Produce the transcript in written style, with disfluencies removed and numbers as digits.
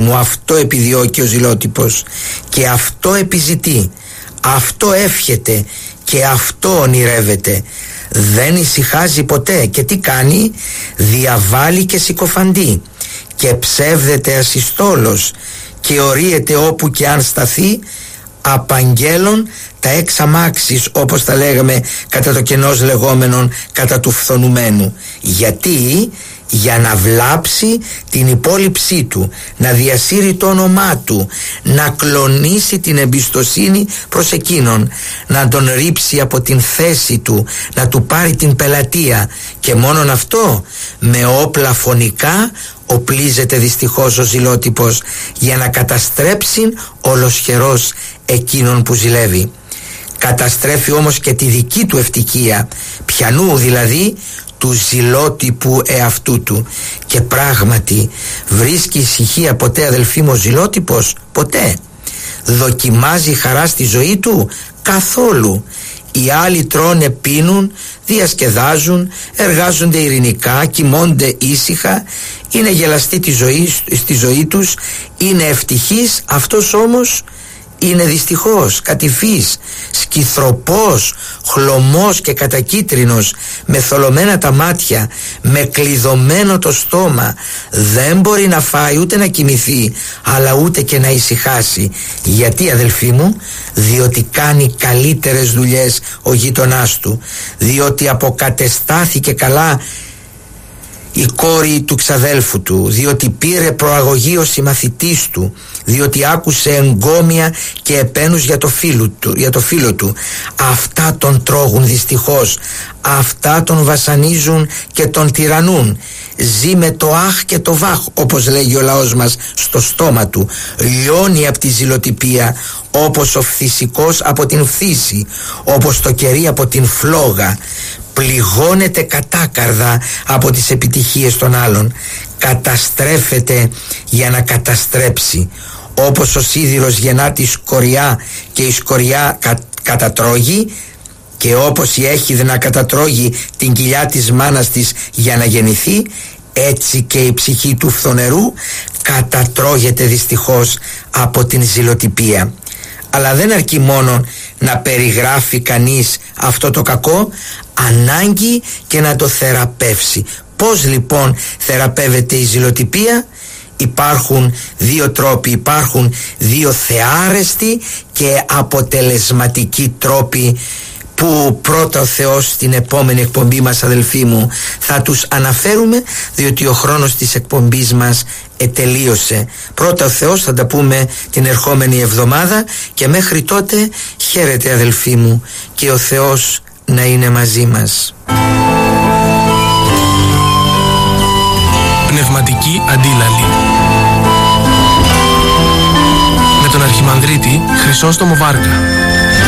μου, αυτό επιδιώκει ο Ζηλότυπος και αυτό επιζητεί, αυτό εύχεται και αυτό ονειρεύεται. Δεν ησυχάζει ποτέ και τι κάνει? Διαβάλλει και συκοφαντεί και ψεύδεται ασυστόλος και ορίεται όπου και αν σταθεί, απαγγέλων τα έξ αμάξης, όπως τα λέγαμε κατά το κενός λεγόμενον κατά του φθονουμένου. Γιατί? Για να βλάψει την υπόλοιψή του, να διασύρει το όνομά του, να κλονίσει την εμπιστοσύνη προς εκείνον, να τον ρίψει από την θέση του, να του πάρει την πελατεία. Και μόνον αυτό, με όπλα φωνικά οπλίζεται δυστυχώς ο Ζηλότυπος για να καταστρέψει ολοσχερός εκείνον που ζηλεύει. Καταστρέφει όμως και τη δική του ευτυχία, πιανού δηλαδή? Του Ζηλότυπου εαυτού του. Και πράγματι βρίσκει ησυχία ποτέ, αδελφοί μου, ο Ζηλότυπος? Ποτέ. Δοκιμάζει χαρά στη ζωή του? Καθόλου. Οι άλλοι τρώνε, πίνουν, διασκεδάζουν, εργάζονται ειρηνικά, κοιμώνται ήσυχα, είναι γελαστοί στη ζωή τους, είναι ευτυχείς. Αυτός όμως είναι δυστυχώς κατηφής, σκυθροπός, χλωμός και κατακίτρινος, με θολωμένα τα μάτια, με κλειδωμένο το στόμα. Δεν μπορεί να φάει ούτε να κοιμηθεί, αλλά ούτε και να ησυχάσει. Γιατί, αδελφοί μου? Διότι κάνει καλύτερες δουλειές ο γείτονάς του, διότι αποκατεστάθηκε καλά η κόρη του ξαδέλφου του, διότι πήρε προαγωγή ο συμμαθητής του, διότι άκουσε εγκόμια και επένους για το φίλο του. Αυτά τον τρώγουν δυστυχώς, αυτά τον βασανίζουν και τον τυραννούν. Ζει με το αχ και το βάχ, όπως λέγει ο λαός μας, στο στόμα του. Λιώνει από τη ζηλοτυπία, όπως ο φθισικός από την φθήση, όπως το κερί από την φλόγα. Πληγώνεται κατάκαρδα από τις επιτυχίες των άλλων. Καταστρέφεται για να καταστρέψει. Όπως ο σίδηρος γεννά τη σκοριά και η σκοριά κατατρώγει, και όπως η έχιδνα να κατατρώγει την κοιλιά της μάνας της για να γεννηθεί, έτσι και η ψυχή του φθονερού κατατρώγεται δυστυχώς από την ζηλοτυπία. Αλλά δεν αρκεί μόνο να περιγράφει κανείς αυτό το κακό, ανάγκη και να το θεραπεύσει. Πώς λοιπόν θεραπεύεται η ζηλοτυπία? Υπάρχουν δύο τρόποι, υπάρχουν δύο θεάρεστοι και αποτελεσματικοί τρόποι που πρώτα ο Θεός στην επόμενη εκπομπή μας, αδελφοί μου, θα τους αναφέρουμε, διότι ο χρόνος της εκπομπής μας ετελείωσε. Πρώτα ο Θεός, θα τα πούμε την ερχόμενη εβδομάδα, και μέχρι τότε χαίρετε, αδελφοί μου, και ο Θεός να είναι μαζί μας. Πνευματική αντίλαλη με τον Αρχιμανδρίτη Χρυσόστομο Βάρκα.